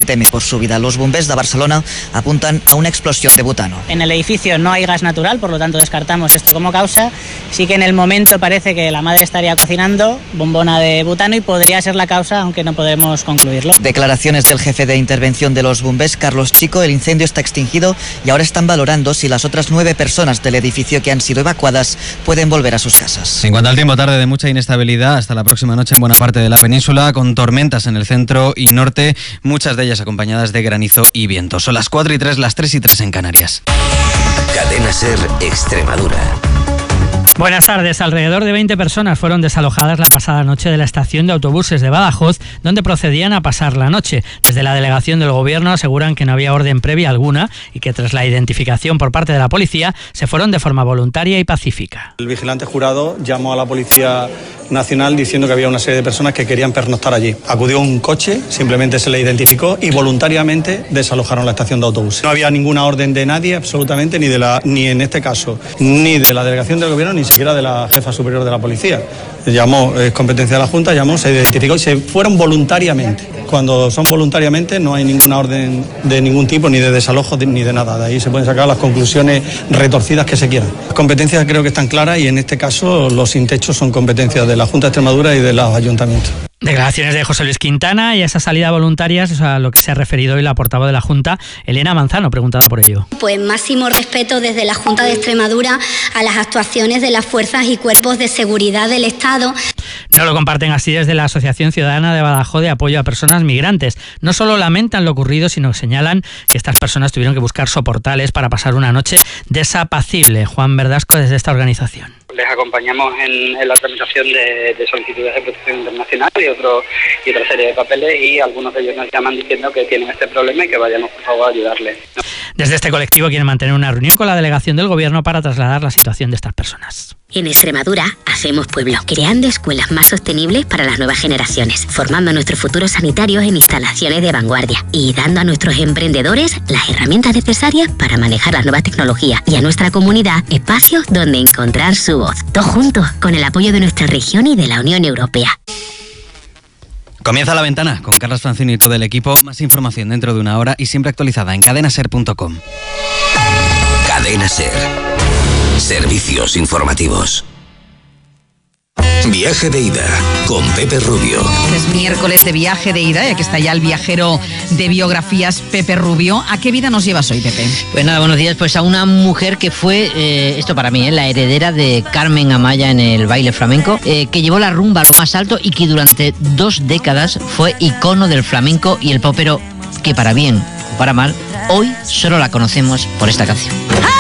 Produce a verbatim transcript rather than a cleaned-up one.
teme por su vida. Los bombers de Barcelona apuntan a una explosión de butano. En el edificio no hay gas natural, por lo tanto descartamos esto como causa. Sí que en el momento parece que la madre estaría cocinando bombona de butano y podría ser la causa, aunque no podemos concluirlo. Declaraciones del jefe de intervención de los bombers, Carlos Chico. El incendio está extinguido y ahora están valorando si las otras nueve personas del edificio que han sido evacuadas pueden volver a sus casas. En cuanto al tiempo, tarde de mucha inestabilidad hasta la próxima noche en buena parte de la península, con tormentas en el centro y norte, muchas de ellas acompañadas de granizo y viento. Son las cuatro y tres, las tres y tres en Canarias. Cadena SER Extremadura. Buenas tardes. Alrededor de veinte personas fueron desalojadas la pasada noche de la estación de autobuses de Badajoz, donde procedían a pasar la noche. Desde la delegación del Gobierno aseguran que no había orden previa alguna y que tras la identificación por parte de la policía se fueron de forma voluntaria y pacífica. El vigilante jurado llamó a la Policía Nacional diciendo que había una serie de personas que querían pernoctar allí. Acudió un coche, simplemente se le identificó y voluntariamente desalojaron la estación de autobuses. No había ninguna orden de nadie, absolutamente, ni de la, ni en este caso, ni de la delegación del Gobierno, ni siquiera de la jefa superior de la policía. Llamó, es competencia de la Junta, llamó, se identificó y se fueron voluntariamente. Cuando son voluntariamente no hay ninguna orden de ningún tipo, ni de desalojo, ni de nada. De ahí se pueden sacar las conclusiones retorcidas que se quieran. Las competencias creo que están claras y en este caso los sin techo son competencias de la Junta de Extremadura y de los ayuntamientos. Declaraciones de José Luis Quintana y a esa salida voluntaria es a lo que se ha referido hoy la portavoz de la Junta, Elena Manzano, preguntada por ello. Pues máximo respeto desde la Junta de Extremadura a las actuaciones de las fuerzas y cuerpos de seguridad del Estado. No lo comparten así desde la Asociación Ciudadana de Badajoz de Apoyo a Personas Migrantes. No solo lamentan lo ocurrido, sino que señalan que estas personas tuvieron que buscar soportales para pasar una noche desapacible. Juan Verdasco, desde esta organización. Les acompañamos en, en la tramitación de, de solicitudes de protección internacional y, otro, y otra serie de papeles, y algunos de ellos nos llaman diciendo que tienen este problema y que vayamos por favor a ayudarles. Desde este colectivo quieren mantener una reunión con la delegación del Gobierno para trasladar la situación de estas personas. En Extremadura hacemos pueblo, creando escuelas más sostenibles para las nuevas generaciones, formando a nuestros futuros sanitarios en instalaciones de vanguardia y dando a nuestros emprendedores las herramientas necesarias para manejar las nuevas tecnologías y a nuestra comunidad espacios donde encontrar su voz. Todos juntos, con el apoyo de nuestra región y de la Unión Europea. Comienza La Ventana con Carlos Francino y todo el equipo. Más información dentro de una hora y siempre actualizada en cadena ser punto com. Cadena SER. Servicios informativos. Viaje de ida con Pepe Rubio. Es miércoles de viaje de ida y aquí está ya el viajero de biografías, Pepe Rubio. ¿A qué vida nos llevas hoy, Pepe? Pues nada, buenos días. Pues a una mujer que fue, eh, esto para mí, eh, la heredera de Carmen Amaya en el baile flamenco, eh, que llevó la rumba a lo más alto y que durante dos décadas fue icono del flamenco y el pop, pero que para bien o para mal, hoy solo la conocemos por esta canción.